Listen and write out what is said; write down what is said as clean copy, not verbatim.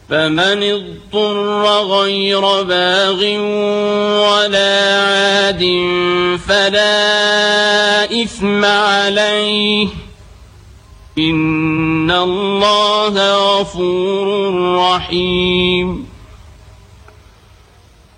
فمن اضطر غير باغ ولا عاد فلا إثم عليه إن الله غفور رحيم